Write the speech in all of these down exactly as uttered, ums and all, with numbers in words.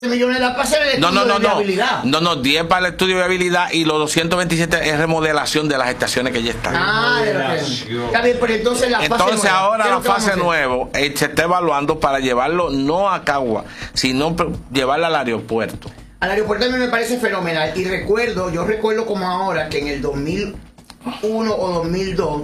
millones la para hacer el no, estudio no, no, de viabilidad. No, no, diez para el estudio de viabilidad y los doscientos veintisiete es remodelación de las estaciones que ya están. Ah, de lo que... Está bien, pero entonces la fase Entonces nueva, ahora la fase nueva eh, se está evaluando para llevarlo no a Cagua, sino llevarla al aeropuerto. Al aeropuerto a mí me parece fenomenal. Y recuerdo, yo recuerdo como ahora que en el dos mil uno o dos mil dos,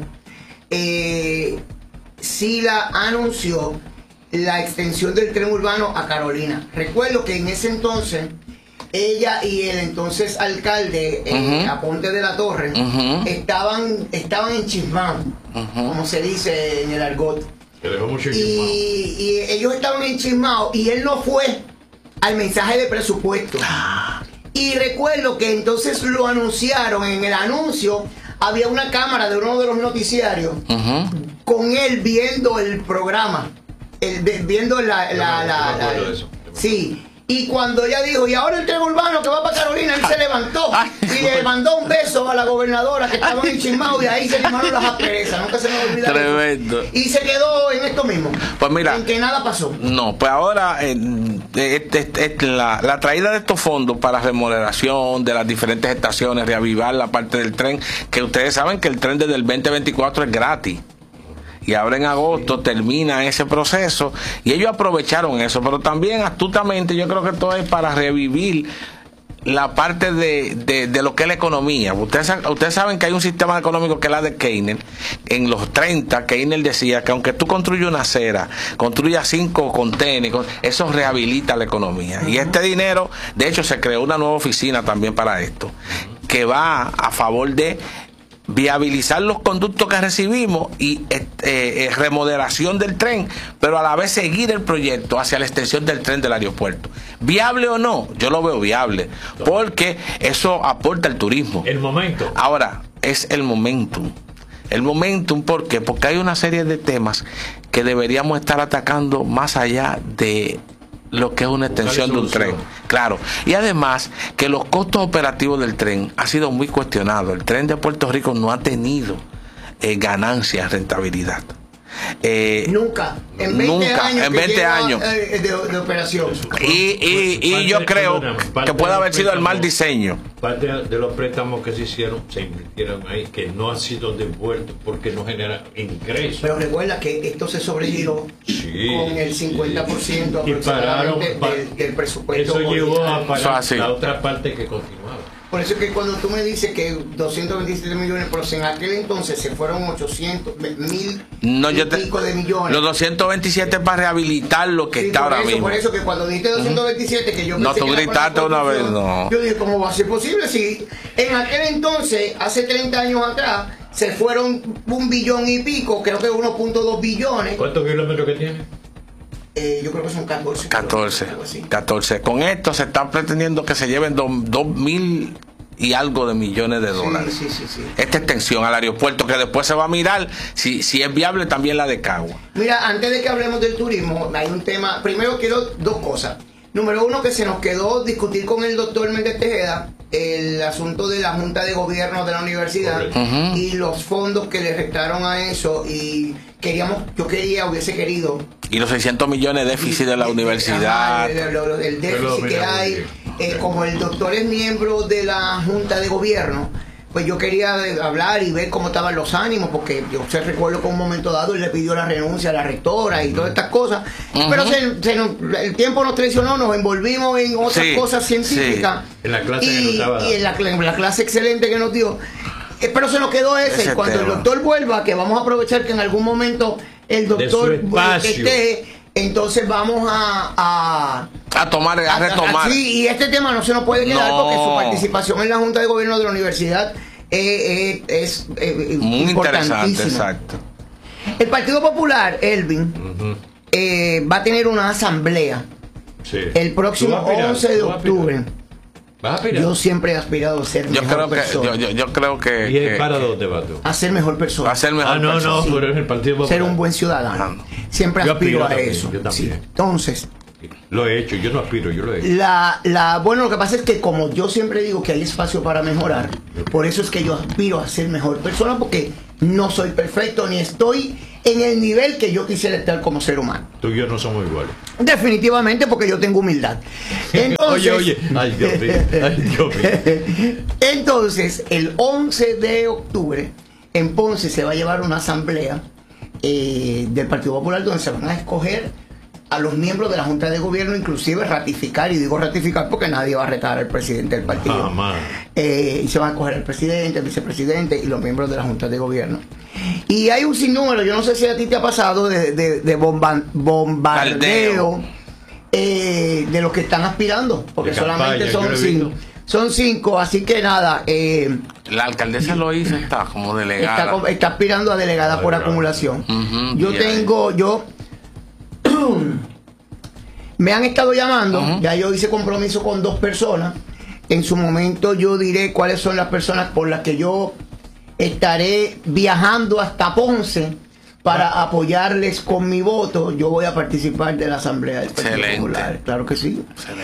eh, Sila anunció la extensión del tren urbano a Carolina. Recuerdo que en ese entonces ella y el entonces alcalde eh, uh-huh. Aponte de la Torre uh-huh. estaban estaban enchismados, uh-huh. como se dice en el argot. Y, y ellos estaban enchismados y él no fue al mensaje de presupuesto. Y recuerdo que entonces lo anunciaron. En el anuncio había una cámara de uno de los noticiarios uh-huh. con él viendo el programa. El, viendo la, la, la, la, la sí, y cuando ella dijo, y ahora el tren urbano que va para Carolina, él se levantó y le mandó un beso a la gobernadora que estaban enchismados, y ahí se limaron las asperezas, nunca se me olvida. Tremendo. Eso. Y se quedó en esto mismo, pues mira, en que nada pasó. No, pues ahora eh, este, este, este, la, la traída de estos fondos para remodelación de las diferentes estaciones, reavivar la parte del tren, que ustedes saben que el tren desde el veinte veinticuatro es gratis. Y ahora en agosto termina ese proceso y ellos aprovecharon eso, pero también astutamente yo creo que todo es para revivir la parte de, de, de lo que es la economía. Ustedes, ustedes saben que hay un sistema económico que es la de Keynes. En los treinta, Keynes decía que aunque tú construyas una acera, construyas cinco contenedores, eso rehabilita la economía. Y este dinero, de hecho, se creó una nueva oficina también para esto, que va a favor de viabilizar los conductos que recibimos y eh, eh, remodelación del tren, pero a la vez seguir el proyecto hacia la extensión del tren del aeropuerto. ¿Viable o no? Yo lo veo viable, porque eso aporta al turismo. El momento. Ahora, es el momentum. El momentum, ¿por qué? Porque hay una serie de temas que deberíamos estar atacando más allá de lo que es una extensión de un tren. Claro. Y además que los costos operativos del tren ha sido muy cuestionado. El tren de Puerto Rico no ha tenido eh, ganancias, rentabilidad. Eh, nunca en veinte nunca años, en veinte años eh, de, de operación. Y, y, y yo creo que puede haber sido el mal diseño. Parte de los préstamos que se hicieron se invirtieron ahí, que no han sido devueltos porque no generan ingresos. Pero recuerda que esto se sobregiró sí, con el cincuenta por ciento sí. aproximadamente Y pararon, del, del presupuesto. Eso llevó a parar eso la otra parte que continuaba. Por eso es que cuando tú me dices que doscientos veintisiete millones, pero en aquel entonces se fueron ochocientos, mil no, yo te, y pico de millones. Los doscientos veintisiete para rehabilitar lo que sí, está ahora eso, mismo. Por eso que cuando dijiste doscientos veintisiete, que yo pensé no, tú que gritaste una vez, no. Yo dije, ¿cómo va a ser posible? Si en aquel entonces, hace treinta años atrás, se fueron un billón y pico, creo que uno punto dos billones. ¿Cuántos kilómetros que tiene? Eh, yo creo que son catorce. catorce. catorce. Con esto se está pretendiendo que se lleven dos mil y algo de millones de dólares. Sí, sí, sí, sí. Esta extensión al aeropuerto, que después se va a mirar si, si es viable también la de Cagua. Mira, antes de que hablemos del turismo, hay un tema. Primero quiero dos cosas. Número uno, que se nos quedó discutir con el doctor Méndez Tejeda el asunto de la Junta de Gobierno de la universidad uh-huh. y los fondos que le restaron a eso, y queríamos, yo quería, hubiese querido. Y los seiscientos millones de déficit de la universidad. Ajá, el, el, el déficit que hay, eh, como el doctor es miembro de la Junta de Gobierno, pues yo quería hablar y ver cómo estaban los ánimos, porque yo se recuerdo que en un momento dado él le pidió la renuncia a la rectora y todas estas cosas, uh-huh. pero se, se nos, el tiempo nos traicionó, nos envolvimos en otras sí, cosas científicas sí. en la clase y, que nos daba. y en, la, en la clase excelente que nos dio, eh, pero se nos quedó ese, ese y cuando tema. El doctor vuelva, que vamos a aprovechar que en algún momento el doctor esté, entonces vamos a a, a tomar, a, a retomar. Sí, y este tema no se nos puede quedar no. porque su participación en la Junta de Gobierno de la universidad eh, eh, es eh, muy interesante. Exacto. El Partido Popular, Elvin, uh-huh. eh, va a tener una asamblea sí. el próximo once de octubre. ¿Vas a aspirar? Yo siempre he aspirado a ser yo mejor creo que, persona. Yo, yo, yo creo que... ¿Y que, para dónde vas tú? A ser mejor persona. A ser mejor ah, no, persona. no, sí. pero es el Partido Popular. Ser un buen ciudadano. Siempre yo aspiro a también, eso. Yo también. Sí. Entonces... Lo he hecho, yo no aspiro, yo lo he hecho. La, la, bueno, lo que pasa es que como yo siempre digo que hay espacio para mejorar, por eso es que yo aspiro a ser mejor persona, porque no soy perfecto ni estoy en el nivel que yo quisiera estar como ser humano. Tú y yo no somos iguales. Definitivamente, porque yo tengo humildad. Entonces, oye, oye, ay Dios mío, ay Dios mío. Entonces, el once de octubre, en Ponce se va a llevar una asamblea eh, del Partido Popular donde se van a escoger a los miembros de la Junta de Gobierno, inclusive ratificar, y digo ratificar porque nadie va a retar al presidente del partido. Eh, y se van a escoger el presidente, el vicepresidente y los miembros de la Junta de Gobierno. Y hay un sinnúmero, yo no sé si a ti te ha pasado, de, de, de bomba, bombardeo eh, de los que están aspirando, porque de solamente campaña, son cinco. Son cinco, así que nada. Eh, la alcaldesa Loíza está como delegada. Está, está aspirando a delegada ah, por claro. acumulación. Uh-huh, yo tengo, yo... me han estado llamando, uh-huh. ya yo hice compromiso con dos personas. En su momento yo diré cuáles son las personas por las que yo estaré viajando hasta Ponce para ah. apoyarles con mi voto. Yo voy a participar de la Asamblea del Partido Popular. Claro que sí.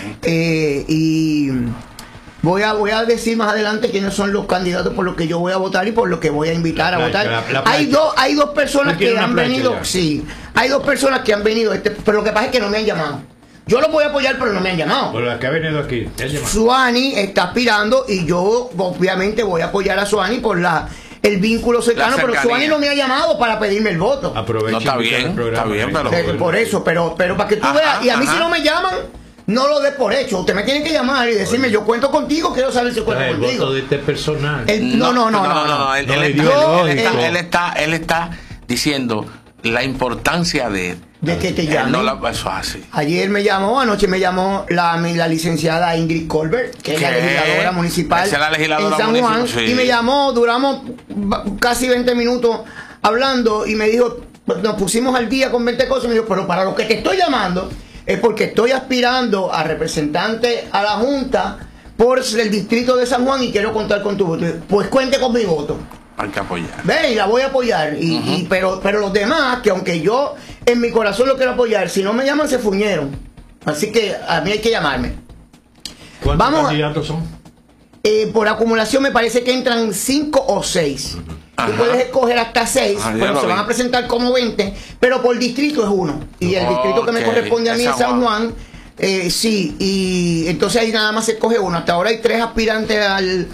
Eh, y voy a, voy a decir más adelante quiénes son los candidatos por los que yo voy a votar y por los que voy a invitar la a plancha, votar. La, la hay, dos, hay dos personas que han venido. Ya. Sí, hay dos personas que han venido, este, pero lo que pasa es que no me han llamado. Yo los voy a apoyar, pero no me han llamado. Por la que ha venido aquí. Suani está aspirando y yo obviamente voy a apoyar a Suani por la el vínculo cercano, pero Suani no me ha llamado para pedirme el voto. Aprovecha. No, está bien, el programa, está bien, pero por, por eso, pero pero para que tú ajá, veas, y a mí ajá. si no me llaman, no lo des por hecho. Usted me tiene que llamar y decirme, yo cuento contigo, quiero saber si cuento el contigo. Voto de este personal. El, no, no, no, no, no, no, no, él, no, él, está, yo, él, está, él está, él está diciendo la importancia de de que te llamen. No la, eso así. Ayer me llamó, anoche me llamó la, la licenciada Ingrid Colbert, que es la legisladora municipal es la legisladora en San Juan, sí. y me llamó, duramos casi veinte minutos hablando y me dijo, nos pusimos al día con veinte cosas, y me dijo, pero para lo que te estoy llamando es porque estoy aspirando a representante a la Junta por el distrito de San Juan y quiero contar con tu voto. Pues cuente con mi voto. Hay que apoyar. Ve, y la voy a apoyar. Y, uh-huh. y, pero, pero los demás, que aunque yo en mi corazón lo quiero apoyar, si no me llaman se fuñeron. Así que a mí hay que llamarme. ¿Cuántos Vamos candidatos son? Eh, por acumulación me parece que entran cinco o seis. Uh-huh. Tú puedes escoger hasta seis, Ajá, pero se vi. van a presentar como veinte, pero por distrito es uno. Y el distrito okay. que me corresponde a mí es San Juan. Eh, sí, y entonces ahí nada más se escoge uno. Hasta ahora hay tres aspirantes al...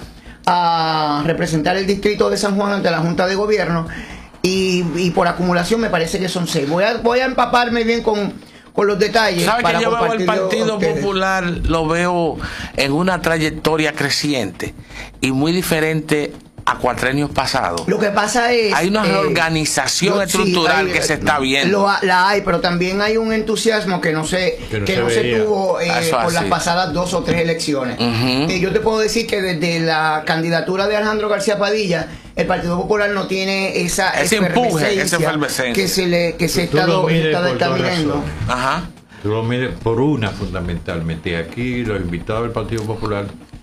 a representar el distrito de San Juan ante la Junta de Gobierno y, y por acumulación me parece que son seis. Voy a, voy a empaparme bien con, con los detalles. ¿Sabe que yo veo el Partido Popular, lo veo en una trayectoria creciente y muy diferente a cuatrenios pasados? Lo que pasa es... hay una reorganización eh, yo, estructural sí, hay, que se está viendo. Lo, la hay, pero también hay un entusiasmo que no se, que no que se, no se tuvo eh, por las pasadas dos o tres elecciones. Uh-huh. eh, yo te puedo decir que desde la candidatura de Alejandro García Padilla, el Partido Popular no tiene esa ese empuje, esa efervescencia que se, le, que se está, está, está viendo. Ajá. Tú lo mides por una fundamentalmente. Aquí los invitados del Partido Popular,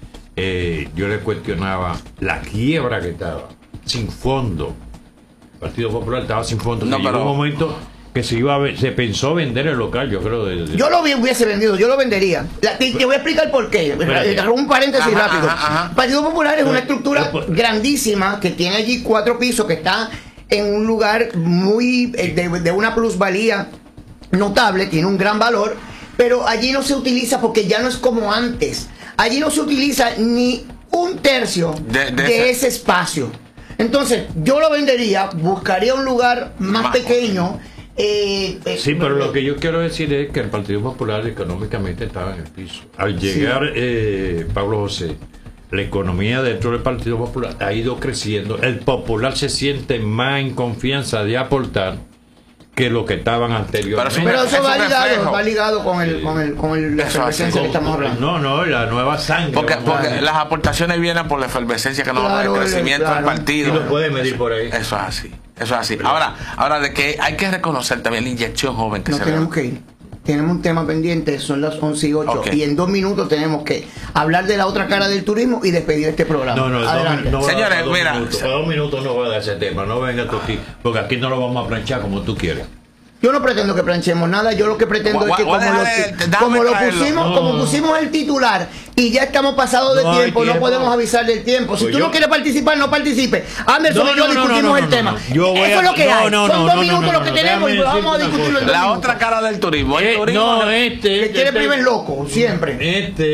Eh, yo le cuestionaba la quiebra que estaba, sin fondo. El Partido Popular estaba sin fondo. No, pero... llegó un momento que se iba a ver, se pensó vender el local, yo creo. De, de... Yo lo hubiese vendido, yo lo vendería. La, te, te voy a explicar por qué. Espérate. Un paréntesis ajá, rápido. Ajá, ajá. El Partido Popular es una estructura pero, grandísima que tiene allí cuatro pisos, que está en un lugar muy de, de una plusvalía notable, tiene un gran valor, pero allí no se utiliza porque ya no es como antes. Allí no se utiliza ni un tercio de, de, de ese espacio. Entonces, yo lo vendería, buscaría un lugar más, más pequeño. Eh, sí, eh, pero lo que yo quiero decir es que el Partido Popular económicamente estaba en el piso. Al llegar sí. eh, Pablo José, la economía dentro del Partido Popular ha ido creciendo. El Popular se siente más en confianza de aportar que lo que estaban anteriormente. Pero eso va ligado, va ligado con el, con el, con el, la efervescencia que estamos hablando. No, no, la nueva sangre. Porque, porque las aportaciones vienen por la efervescencia que nos va a dar el crecimiento claro. del partido. Y lo puede medir por ahí. Eso es así, eso es así. Ahora, ahora de que hay que reconocer también la inyección joven que no se tenemos ve. que ir. Tenemos un tema pendiente, son las once y ocho, okay. y en dos minutos tenemos que hablar de la otra cara del turismo y despedir este programa. No, no, adelante. No, no señores, dos mira, minutos, para dos minutos no va a dar ese tema, no venga tú aquí, porque aquí no lo vamos a planchar como tú quieres. Yo no pretendo que planchemos nada, yo lo que pretendo Gua- es que gua- como, lo, déjame como lo traerlo. pusimos, No. como pusimos el titular y ya estamos pasados de No hay tiempo, no tiempo. podemos avisar del tiempo. Si Pues tú yo- no quieres participar, no participes. Anderson No, y yo no, no, discutimos no, no, el no, tema. no. Yo voy Eso a- es lo que no, hay. no, Son no, dos no, minutos no, los no, que no, tenemos y déjame vamos a decirte una discutirlo en cosa. dos La minutos. otra cara del turismo. El Eh, turismo no, este, Que este, quiere este- primer loco, siempre. Este